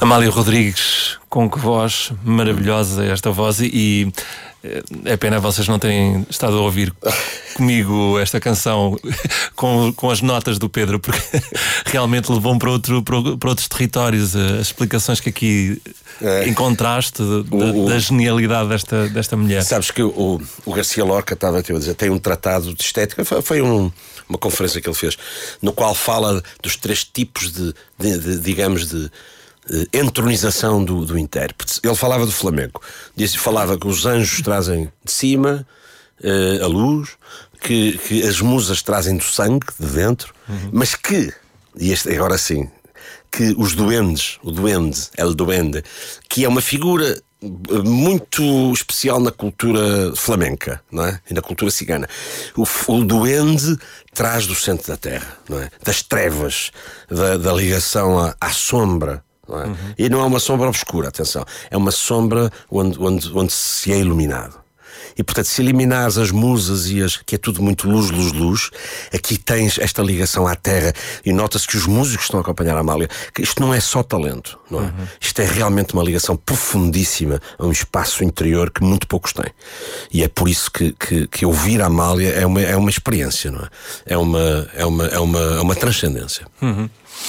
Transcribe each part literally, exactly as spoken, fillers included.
Amália Rodrigues, com que voz maravilhosa esta voz, e, e é pena vocês não terem estado a ouvir comigo esta canção com, com as notas do Pedro, porque realmente levou-me para, outro, para, para outros territórios. As explicações que aqui é. encontraste da, o, da genialidade desta, desta mulher. Sabes que o, o Garcia Lorca estava a dizer, tem um tratado de estética, foi, foi um, uma conferência que ele fez, no qual fala dos três tipos de, de, de digamos, de Uh, entronização do, do intérprete. Ele falava do flamenco. Disse, falava que os anjos trazem de cima uh, a luz, que, que as musas trazem do sangue de dentro, uhum. mas que, e este, agora sim, que os duendes, o duende, el duende, que é uma figura muito especial na cultura flamenca, não é? E na cultura cigana. O, o duende traz do centro da terra, não é? Das trevas, da, da ligação à, à sombra. Não é? Uhum. E não é uma sombra obscura, atenção, é uma sombra onde, onde, onde se é iluminado. E portanto, se eliminares as musas e as, que é tudo muito luz, luz, luz, aqui tens esta ligação à terra. E nota-se que os músicos estão a acompanhar a Amália, que isto não é só talento, não é? Uhum. Isto é realmente uma ligação profundíssima a um espaço interior que muito poucos têm. E é por isso que, que, que ouvir a Amália é uma, é uma experiência, não é? É uma, é uma, é uma, é uma transcendência. Uhum.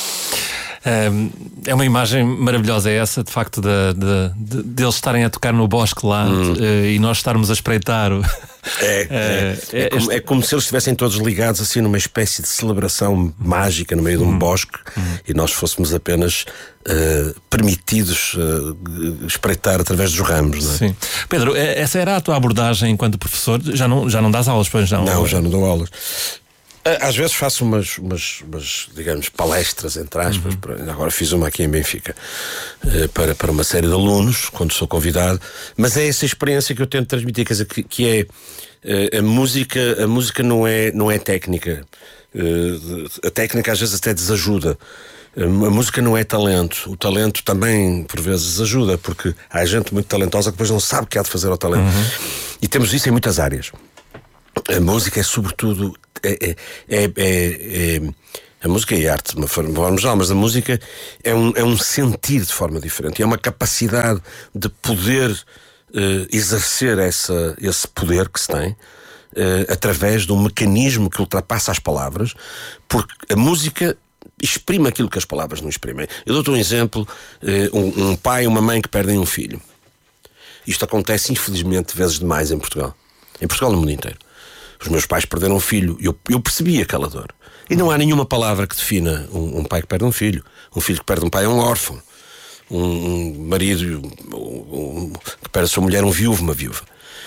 É uma imagem maravilhosa essa, de facto, de, de, de, de eles estarem a tocar no bosque lá, hum. de, e nós estarmos a espreitar. É, é, é, é, como, é como se eles estivessem todos ligados assim numa espécie de celebração mágica no meio de um hum. bosque hum. e nós fôssemos apenas uh, permitidos uh, espreitar através dos ramos. Não é? Sim. Pedro, essa era a tua abordagem enquanto professor? Já não, já não dás aulas, pois não? Não, já não dou aulas. Às vezes faço umas, umas, umas digamos, palestras, entre aspas. Uhum. Para, agora fiz uma aqui em Benfica para, para uma série de alunos, quando sou convidado. Mas é essa experiência que eu tento transmitir, quer dizer, que, que é a música, a música não é, não é técnica. A técnica às vezes até desajuda. A música não é talento. O talento também, por vezes, ajuda, porque há gente muito talentosa que depois não sabe o que há de fazer ao talento. Uhum. E temos isso em muitas áreas. A música é sobretudo é, é, é, é, a música é arte de uma forma geral, mas a música é um, é um sentir de forma diferente, é uma capacidade de poder uh, exercer essa, esse poder que se tem uh, através de um mecanismo que ultrapassa as palavras, porque a música exprime aquilo que as palavras não exprimem. Eu dou-te um exemplo, uh, um, um pai e uma mãe que perdem um filho. Isto acontece infelizmente vezes demais em Portugal, em Portugal e no mundo inteiro. Os meus pais perderam um filho e eu, eu percebi aquela dor. E não há nenhuma palavra que defina um, um pai que perde um filho. Um filho que perde um pai é um órfão. Um, um marido um, um, que perde a sua mulher, um viúvo, uma viúva.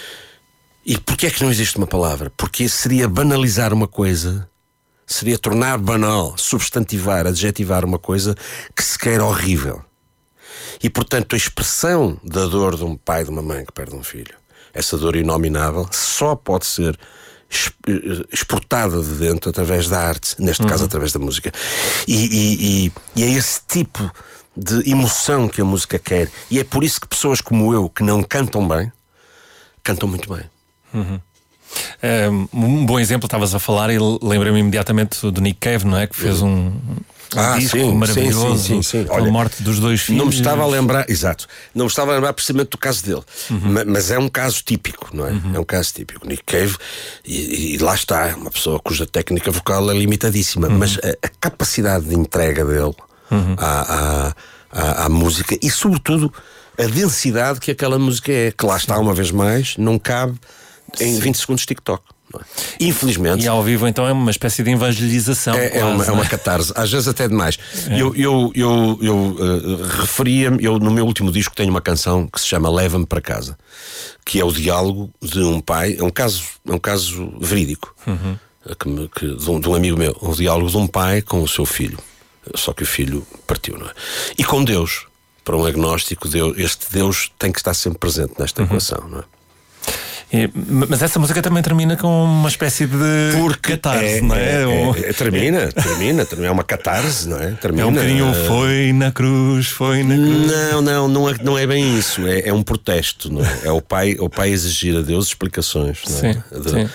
E porquê é que não existe uma palavra? Porque seria banalizar uma coisa, seria tornar banal, substantivar, adjetivar uma coisa que sequer é horrível. E portanto a expressão da dor de um pai e de uma mãe que perde um filho, essa dor inominável, só pode ser exportada de dentro através da arte, neste uhum. caso através da música. E, e, e, e é esse tipo de emoção que a música quer. E é por isso que pessoas como eu, que não cantam bem, cantam muito bem. Uhum. É, um bom exemplo, estavas a falar, e lembrei-me imediatamente do Nick Cave, não é? Que fez um, um ah, disco sim, maravilhoso, sim, sim, sim, sim. Com a morte dos dois filhos. Não me estava a lembrar, exato, não me estava a lembrar precisamente do caso dele, uhum. mas é um caso típico, não é? Uhum. É um caso típico. Nick Cave, e, e lá está, uma pessoa cuja técnica vocal é limitadíssima, uhum. mas a, a capacidade de entrega dele uhum. à, à, à, à música e, sobretudo, a densidade que aquela música é, que lá está, uma vez mais, não cabe em Sim. vinte segundos de TikTok. Não é? Infelizmente. E ao vivo então é uma espécie de evangelização. É, quase, é, uma, é uma catarse, às vezes até demais. É. Eu, eu, eu, eu uh, referia-me, eu no meu último disco tenho uma canção que se chama Leva-me para Casa, que é o diálogo de um pai, é um caso, é um caso verídico, uhum. que me, que, de, um, de um amigo meu, o diálogo de um pai com o seu filho, só que o filho partiu, não é? E com Deus. Para um agnóstico, Deus, este Deus tem que estar sempre presente nesta uhum. equação, não é? E, mas essa música também termina com uma espécie de Porque catarse, é, não é? é, é termina, termina, termina, é uma catarse, não é? Termina, é um bocadinho foi na cruz, foi na cruz. Não, não, não é, não é bem isso, é, é um protesto, não é? É o pai, o pai exigir a Deus explicações, não é? Sim, de, sim.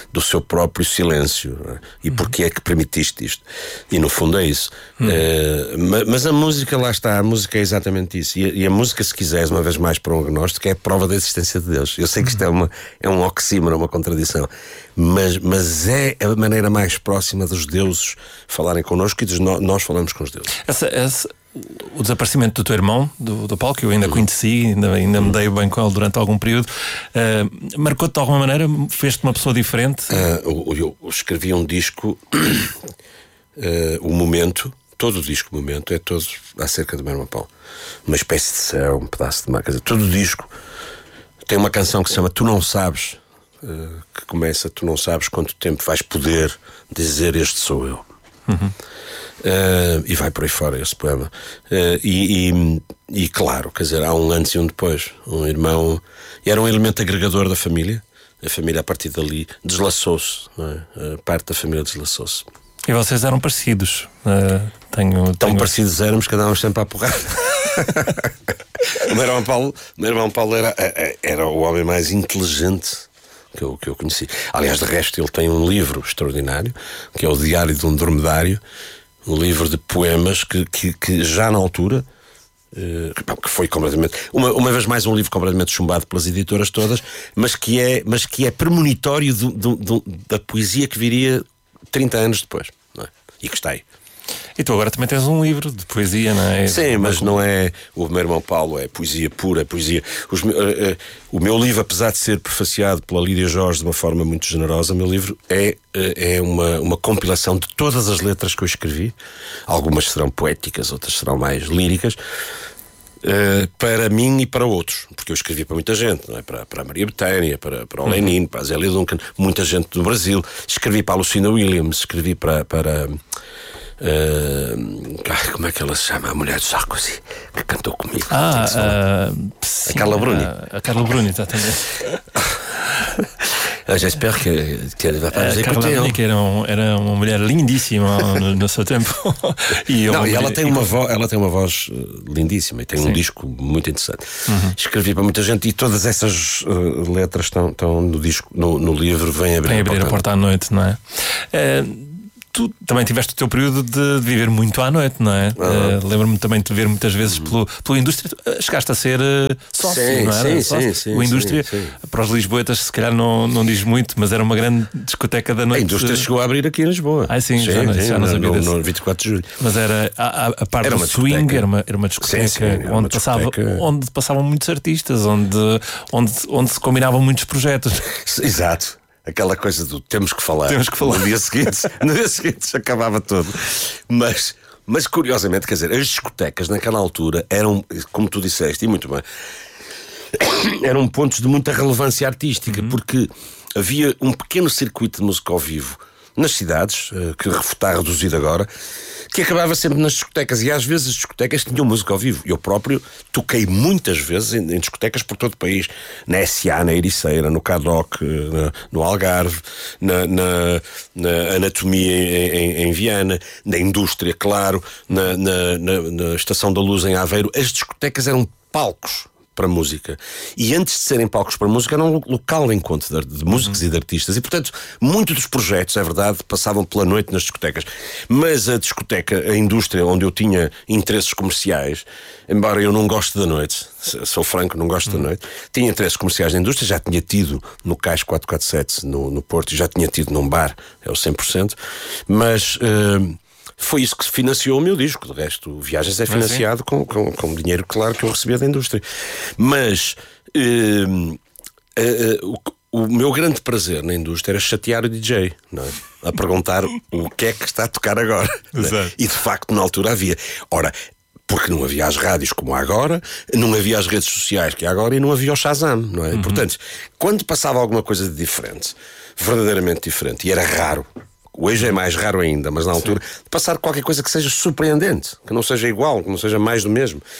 do seu próprio silêncio, não é? E porque é que permitiste isto? E no fundo é isso. Uhum. Uh, mas a música, lá está, a música é exatamente isso. E a, e a música, se quiseres, uma vez mais para um agnóstico, é a prova da existência de Deus. Eu sei que isto é, uma, é um oxímoro, uma contradição, mas, mas é a maneira mais próxima dos deuses falarem connosco e dos no, nós falamos com os deuses. Essa, essa, o desaparecimento do teu irmão, do, do Paulo, que eu ainda uhum. conheci, ainda, ainda me dei bem com ele durante algum período, uh, marcou-te de alguma maneira? Fez-te uma pessoa diferente? Uh, eu, eu escrevi um disco, uh, o Momento, todo o disco Momento é todo acerca do meu irmão Paulo. Uma espécie de céu, um pedaço de mar, quer dizer, todo o disco tem uma canção que se chama Tu Não Sabes, uh, que começa: tu não sabes quanto tempo vais poder dizer este sou eu. Uhum. Uh, e vai por aí fora esse poema. Uh, e, e, e claro, quer dizer, há um antes e um depois. Um irmão era um elemento agregador da família. A família, a partir dali, deslaçou-se, não é? A parte da família deslaçou-se. E vocês eram parecidos? Uh, tenho, Tão tenho... parecidos éramos que andávamos sempre a porrar. O meu irmão Paulo, o meu irmão Paulo era, era o homem mais inteligente que eu, que eu conheci. Aliás, de resto, ele tem um livro extraordinário, que é o Diário de um Dromedário, um livro de poemas que, que, que já na altura, uh, que foi completamente, uma, uma vez mais um livro completamente chumbado pelas editoras todas, mas que é, mas que é premonitório do, do, do, da poesia que viria trinta anos depois, não é? E que está aí. E tu agora também tens um livro de poesia, não é? Sim, mas não é. O meu irmão Paulo é poesia pura, é poesia. Os, uh, uh, o meu livro, apesar de ser prefaciado pela Lídia Jorge de uma forma muito generosa, o meu livro é, uh, é uma, uma compilação de todas as letras que eu escrevi. Algumas serão poéticas, outras serão mais líricas. Uh, para mim e para outros, porque eu escrevi para muita gente, não é? para, para a Maria Betânia, para, para o uhum. Lenin, para a Zélia Duncan, muita gente do Brasil. Escrevi para a Lucinda Williams, escrevi para, para uh, como é que ela se chama? A mulher de Sarkozy, que cantou comigo. Ah, uh, a Carla Bruni. A, a Carla Bruni, exatamente. J'espère que, que ela vai para a Carla Bruni, que era, um, era uma mulher lindíssima no, no seu tempo. E, não, e ela, tem uma voz, ela tem uma voz lindíssima e tem Sim. um disco muito interessante. Uhum. Escrevi para muita gente e todas essas uh, letras estão, estão no disco, no, no livro. Vem abrir, Vem abrir a, porta. a porta à noite, não é? é Tu também tiveste o teu período de viver muito à noite, não é? Uhum. Uh, Lembro-me também de te ver muitas vezes uhum. pelo, pela indústria. Chegaste a ser uh, sócio, sim, não era? Sim, sim, sim. O indústria, sim, sim. para os lisboetas, se calhar não, não diz muito, mas era uma grande discoteca da noite. A indústria chegou a abrir aqui em Lisboa. Ah, sim, sim, já, sim, já no, não sabia no, disso. no vinte e quatro de julho. Mas era a, a, a parte era do swing, era uma, era uma discoteca, sim, sim, era onde, uma passava, discoteca... onde passavam muitos artistas, onde, onde, onde se combinavam muitos projetos. Exato. Aquela coisa do temos que falar. Temos que falar. No dia seguinte, no dia seguinte acabava tudo. Mas, mas curiosamente, quer dizer, as discotecas naquela altura eram, como tu disseste, e muito bem, eram pontos de muita relevância artística, uhum. porque havia um pequeno circuito de música ao vivo nas cidades, que está reduzido agora, que acabava sempre nas discotecas. E às vezes as discotecas tinham música ao vivo. Eu próprio toquei muitas vezes em, em discotecas por todo o país. Na S A, na Ericeira, no Cadoc, na, no Algarve, na, na, na Anatomia em, em, em Viana, na Indústria, claro, na, na, na, na Estação da Luz em Aveiro. As discotecas eram palcos para música. E antes de serem palcos para música, era um local de encontro de, de músicos uhum. e de artistas. E, portanto, muitos dos projetos, é verdade, passavam pela noite nas discotecas. Mas a discoteca, a indústria onde eu tinha interesses comerciais, embora eu não goste da noite, sou franco, não gosto uhum. da noite, tinha interesses comerciais na indústria, já tinha tido no Cais quatrocentos e quarenta e sete, no, no Porto, já tinha tido num bar, é o cem por cento, mas... Uh, foi isso que financiou o meu disco. De resto, Viagens é financiado com, com, com dinheiro, claro, que eu recebia da indústria. Mas uh, uh, uh, o, o meu grande prazer na indústria era chatear o D J, não é? A perguntar o que é que está a tocar agora. Exato. E de facto, na altura havia. Ora, porque não havia as rádios como há agora, não havia as redes sociais que há agora e não havia o Shazam, não é? Uhum. Portanto, quando passava alguma coisa de diferente, verdadeiramente diferente, e era raro. Hoje é mais raro ainda, mas na altura, de passar qualquer coisa que seja surpreendente, que não seja igual, que não seja mais do mesmo.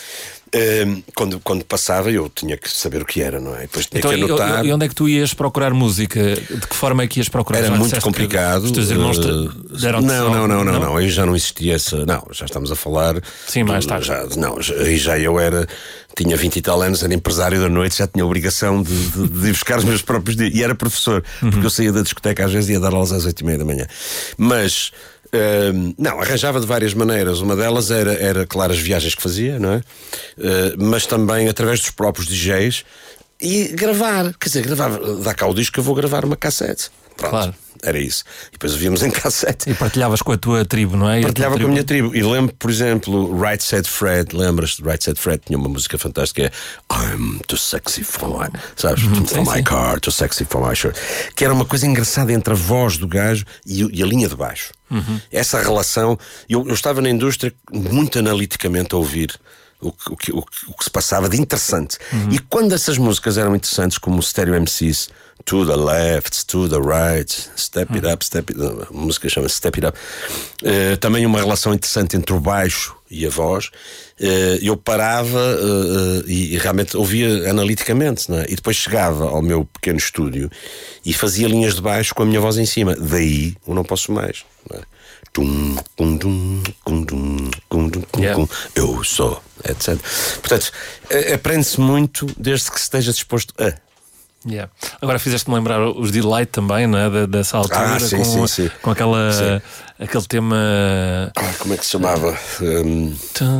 Uh, quando, quando passava, eu tinha que saber o que era, não é? Depois tinha então, que anotar. E onde é que tu ias procurar música? De que forma é que ias procurar? Era já muito complicado. Os teus irmãos te deram não, não, não, não, não. Aí já não existia essa. Não, já estamos a falar. Sim, mais tarde. Já, não, aí já eu era. Tinha vinte e tal anos, era empresário da noite, já tinha a obrigação de, de, de ir buscar os meus próprios dias. E era professor, uhum. porque eu saía da discoteca às vezes e ia dar aulas às oito e meia da manhã. Mas. Uh, não, arranjava de várias maneiras. Uma delas era, era claro, as viagens que fazia, não é? Uh, mas também através dos próprios D Js e gravar. Quer dizer, gravar, dá cá o disco que eu vou gravar uma cassete. Pronto, claro. Era isso. E depois ouvíamos em cassete. E partilhavas com a tua tribo, não é? Partilhava com a minha tribo. E lembro, por exemplo, Right Said Fred. Lembras-te? Right Said Fred tinha uma música fantástica. I'm too sexy for my, sabes? Uhum, for sim, my sim. car, too sexy for my shirt. Que era uma coisa engraçada entre a voz do gajo e, e a linha de baixo. Uhum. Essa relação. Eu, eu estava na indústria muito analiticamente a ouvir O que, o, que, o, que, o que se passava de interessante. Uhum. E quando essas músicas eram interessantes, como o Stereo M Cs, To the Left, To the Right, Step It Up, Step It Up, a música chama-se Step It Up, uh, também uma relação interessante entre o baixo e a voz, uh, eu parava uh, uh, e, e realmente ouvia analiticamente, não é? E depois chegava ao meu pequeno estúdio e fazia linhas de baixo com a minha voz em cima. Daí o Não Posso Mais, não é? Tum, tum, tum, tum, tum, tum, tum, tum, yeah. Eu sou, etcétera. Portanto, aprende-se muito desde que se esteja disposto a. Yeah. Agora fizeste-me lembrar os Delight também, não é? Dessa altura, ah, sim, com, sim, sim. com aquela, sim. aquele tema. Ah, como é que se chamava? Um...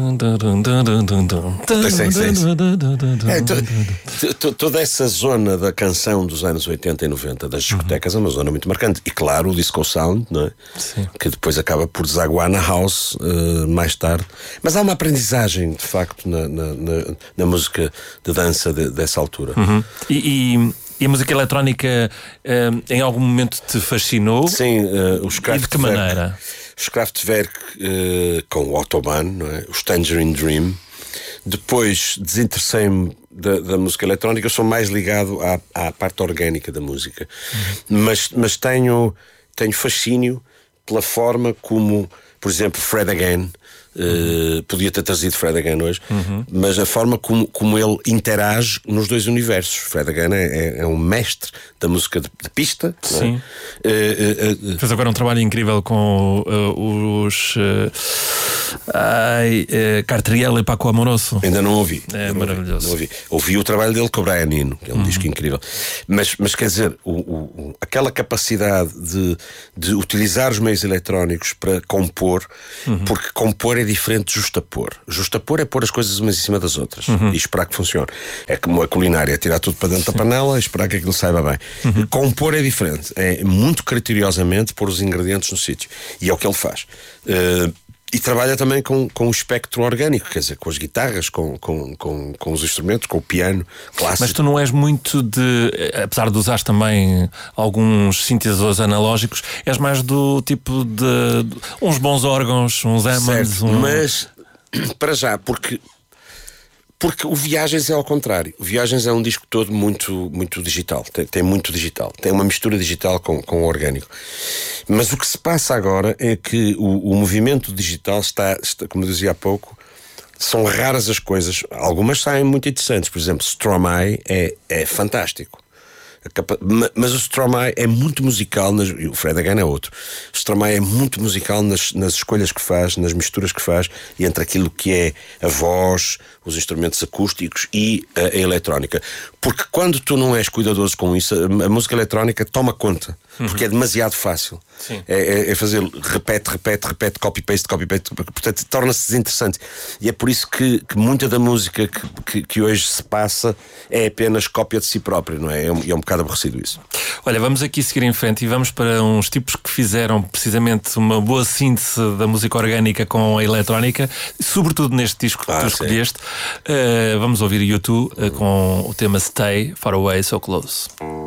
é, to, toda essa zona da canção dos anos oitenta e noventa das discotecas uhum. é uma zona muito marcante. E claro, o Disco Sound, não é? Sim. Que depois acaba por desaguar na house uh, mais tarde. Mas há uma aprendizagem, de facto, na, na, na, na música de dança de, dessa altura. Uhum. E. e... E a música eletrónica uh, em algum momento te fascinou? Sim, uh, os Kraftwerk. E de que maneira? Os Kraftwerk uh, com o Autobahn, não é? Os Tangerine Dream. Depois desinteressei-me da, da música eletrónica. Eu sou mais ligado à, à parte orgânica da música. Uhum. Mas, mas tenho, tenho fascínio pela forma como, por exemplo, Fred Again. Uh, podia ter trazido Fred Again hoje, uhum. mas a forma como, como ele interage nos dois universos. Fred Again é, é, é um mestre da música de, de pista. Sim. É? Uh, uh, uh, Fez agora um trabalho incrível com uh, os uh, ai, uh, Cartriel e Paco Amoroso. Ainda não ouvi. É não maravilhoso. Ouvi, ouvi. ouvi o trabalho dele com o Brian Eno, que é um uhum. disco incrível. Mas, mas quer dizer, o, o, aquela capacidade de, de utilizar os meios eletrónicos para compor, uhum. porque compor é diferente de justapor. Justapor é pôr as coisas umas em cima das outras uhum. e esperar que funcione. É como a culinária, é tirar tudo para dentro Sim. da panela e esperar que aquilo saiba bem. Uhum. Compor é diferente. É muito criteriosamente pôr os ingredientes no sítio. E é o que ele faz. Uh, E trabalha também com, com o espectro orgânico, quer dizer, com as guitarras, com, com, com, com os instrumentos, com o piano clássico. Mas tu não és muito de, apesar de usares também alguns sintetizadores analógicos, és mais do tipo de, de uns bons órgãos, uns Hammonds. Um... Mas, para já, porque... Porque o Viagens é ao contrário. O Viagens é um disco todo muito, muito digital. Tem, tem muito digital. Tem uma mistura digital com, com o orgânico. Mas o que se passa agora é que o, o movimento digital está, está, como eu dizia há pouco, são raras as coisas. Algumas saem muito interessantes. Por exemplo, Stromae é, é fantástico. Mas o Stromae é muito musical nas... o Fred Again é outro. O Stromae é muito musical nas, nas escolhas que faz, nas misturas que faz, e entre aquilo que é a voz, os instrumentos acústicos e a, a eletrónica. Porque quando tu não és cuidadoso com isso, a, a música eletrónica toma conta. Porque uhum. é demasiado fácil. É, é, é fazer repete, repete, repete, copy-paste, copy-paste. Portanto, torna-se desinteressante. E é por isso que, que muita da música que, que, que hoje se passa é apenas cópia de si própria, não é? É um, é um bocado aborrecido isso. Olha, vamos aqui seguir em frente e vamos para uns tipos que fizeram precisamente uma boa síntese da música orgânica com a eletrónica, sobretudo neste disco que ah, tu escolheste. Uh, vamos ouvir U dois uh, com o tema Stay Far Away So Close.